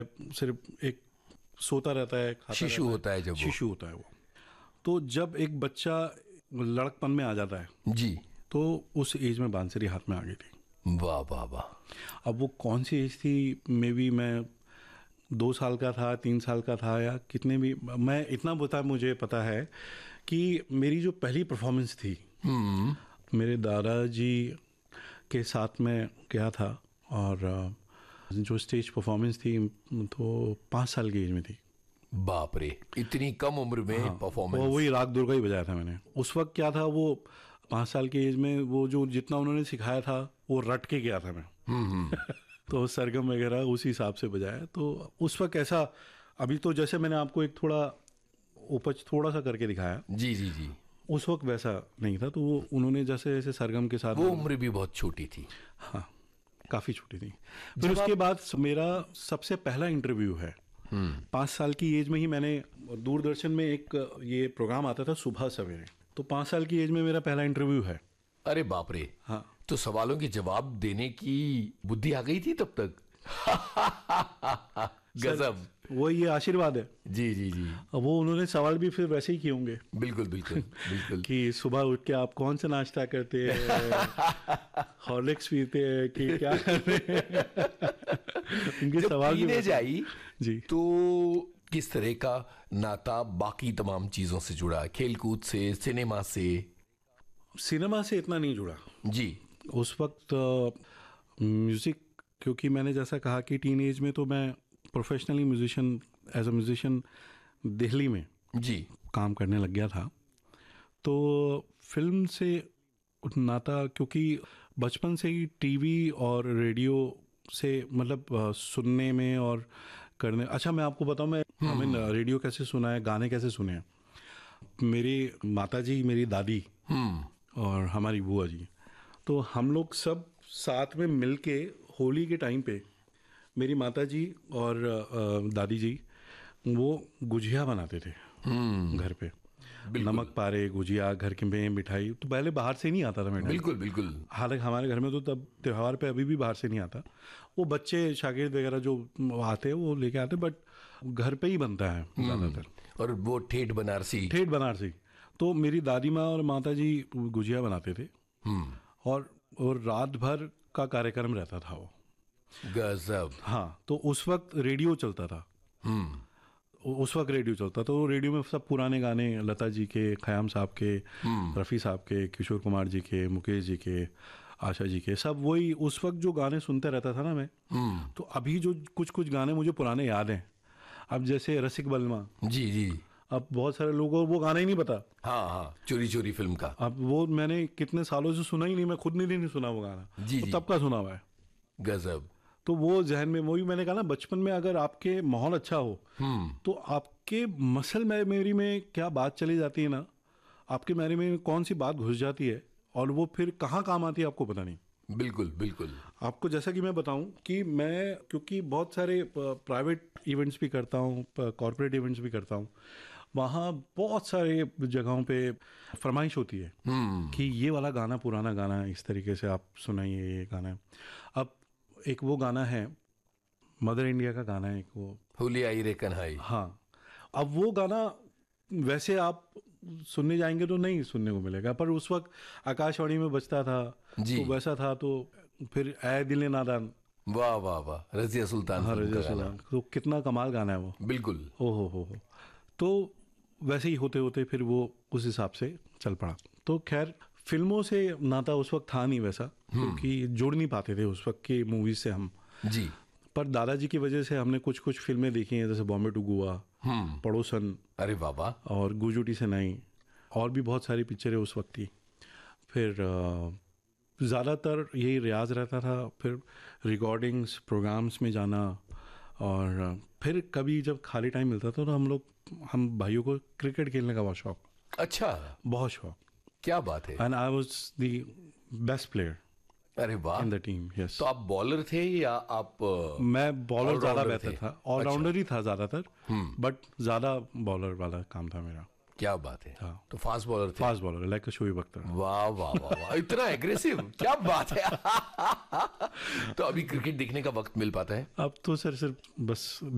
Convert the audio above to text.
सिर्फ एक सोता रहता है, खाता शिशु रहता होता है जब वो। शिशु होता है वो। तो जब एक बच्चा लड़कपन में आ जाता है जी। तो उस एज में बांसुरी हाथ में आ गई थी। वाह वाह वाह। अब वो कौन सी एज थी, मे बी मैं 2 साल का था, 3 साल का था, या कितने भी, मैं इतना मुझे पता है कि मेरी जो पहली परफॉर्मेंस थी मेरे दादाजी के साथ में गया था, और जो स्टेज परफॉर्मेंस थी तो 5 साल की एज में थी। बाप रे, इतनी कम उम्र में परफॉर्मेंस। वही राग दुर्गा ही बजाया था मैंने। उस वक्त क्या था, वो 5 साल की एज में वो जो जितना उन्होंने सिखाया था वो रट के गया था मैं। तो सरगम वगैरह उसी हिसाब से बजाया। तो उस वक्त ऐसा, अभी तो जैसे मैंने आपको एक थोड़ा उपज थोड़ा सा करके दिखाया, जी जी जी। उस वक्त वैसा नहीं था। तो वो उन्होंने जैसे जैसे सरगम के साथ, वो उम्र भी बहुत छोटी थी। हाँ काफ़ी छोटी थी। फिर उसके बाद मेरा सबसे पहला इंटरव्यू है 5 साल की एज में ही। मैंने दूरदर्शन में एक ये प्रोग्राम आता था सुबह सवेरे, तो 5 साल की एज में मेरा पहला इंटरव्यू है। अरे बाप रे। हाँ। तो सवालों के जवाब देने की बुद्धि आ गई थी तब तक। गजब। वो ये आशीर्वाद है। जी जी जी। अब वो उन्होंने सवाल भी फिर वैसे ही किए होंगे। बिल्कुल बिल्कुल बिल्कुल। कि सुबह उठ के आप कौन सा नाश्ता करते हैं, हॉर्लिक्स पीते हैं कि क्या करते हैं। उनके सवाल भी टीनेज आई जी। तो किस तरह का नाता बाकी तमाम चीजों से जुड़ा? खेलकूद से, सिनेमा से? सिनेमा से इतना नहीं जुड़ा जी। उस वक्त। म्यूज़िक, क्योंकि मैंने जैसा कहा कि टीन एज में तो मैं professionally musician, as a musician Delhi में जी। काम करने लग गया था। तो फिल्म से नाता, क्योंकि बचपन से ही टीवी और रेडियो से मतलब सुनने में और करने। अच्छा मैं आपको बताऊं, मैं हमें रेडियो कैसे सुना है, गाने कैसे सुने हैं। मेरी माताजी, मेरी दादी और हमारी बुआ जी, तो हम लोग सब साथ में मिलके होली के टाइम पे मेरी माताजी और दादी जी वो गुजिया बनाते थे घर पे। नमक पारे, गुजिया, घर के में मिठाई तो पहले बाहर से नहीं आता था मेरे। बिल्कुल बिल्कुल। हालांकि हमारे घर में तो तब त्यौहार पे अभी भी बाहर से नहीं आता। वो बच्चे शागिर्द वगैरह जो आते हैं वो लेके आते, बट घर पे ही बनता है ज़्यादातर। और वो ठेठ बनारसी। ठेठ बनारसी। तो मेरी दादी माँ और माता जी गुजिया बनाते थे, और रात भर का कार्यक्रम रहता था वो। गजब। हाँ। तो उस वक्त रेडियो चलता था। उस वक्त रेडियो चलता तो रेडियो में सब पुराने गाने, लता जी के, खयाम साहब के, रफ़ी साहब के, किशोर कुमार जी के, मुकेश जी के, आशा जी के, सब वही उस वक्त जो गाने सुनते रहता था ना मैं। तो अभी जो कुछ कुछ गाने मुझे पुराने याद हैं। अब जैसे रसिक बलमा, जी जी। अब बहुत सारे लोगों को वो गाना ही नहीं पता। हाँ हाँ, चोरी चोरी फिल्म का। अब वो मैंने कितने सालों से सुना ही नहीं, मैं खुद नहीं सुना वो गाना। जी तो जी। तब का सुना हुआ है। गजब। तो वो जहन में, वही मैंने कहा ना, बचपन में अगर आपके माहौल अच्छा हो तो आपके मसल मेमोरी में क्या बात चली जाती है ना, आपके मेमोरी में कौन सी बात घुस जाती है और वो फिर कहाँ काम आती है आपको पता नहीं। बिल्कुल बिल्कुल। आपको जैसा कि मैं बताऊं कि मैं, क्योंकि बहुत सारे प्राइवेट इवेंट्स भी करता हूं, कॉर्पोरेट इवेंट्स भी करता हूं, वहाँ बहुत सारे जगहों पे फरमाइश होती है कि ये वाला गाना, पुराना गाना इस तरीके से आप सुनाइए, ये गाना है। अब एक वो गाना है, मदर इंडिया का गाना है एक, वो होली आई रे कन्हाई। हाँ। अब वो गाना वैसे आप सुनने जाएंगे तो नहीं सुनने को मिलेगा, पर उस वक्त आकाशवाणी में बजता था जी। तो वैसा था। तो फिर ऐ दिले नादान, वाह वाह वाह, रजिया सुल्तान हाँ फिल्म रजिया का गाना। सुल्तान, तो कितना कमाल गाना है वो। बिल्कुल। ओ हो। तो वैसे ही होते होते फिर वो उस हिसाब से चल पड़ा। तो खैर फिल्मों से नाता उस वक्त था नहीं वैसा, क्योंकि जुड़ नहीं पाते थे उस वक्त की मूवीज से हम। जी। पर दादाजी की वजह से हमने कुछ कुछ फिल्में देखी हैं, जैसे बॉम्बे टू गोवा, पड़ोसन, अरे बाबा। और गुजुटी से नहीं, और भी बहुत सारी पिक्चरें उस वक्त की। फिर ज़्यादातर यही रियाज रहता था, फिर रिकॉर्डिंग्स प्रोग्राम्स में जाना, और फिर कभी जब खाली टाइम मिलता था तो हम भाइयों को क्रिकेट खेलने का बहुत शौक। अच्छा, बहुत शौक। क्या बात है। And I was the best player अरे वाह। In the team. यस। तो आप बॉलर थे या आप? मैं बॉलर ज़्यादा all-rounder बेहतर थे? था, ऑलराउंडर ही था ज़्यादातर, बट ज़्यादा बॉलर वाला काम था मेरा। क्या बात है। हाँ। तो फास्ट बॉलर थे? Fast bowler, like Shoaib Akhtar. वाह वाह वाह वाह, इतना एग्रेसिव, क्या बात है। तो अभी क्रिकेट देखने का वक्त मिल पाता है? अब तो सर सिर्फ बस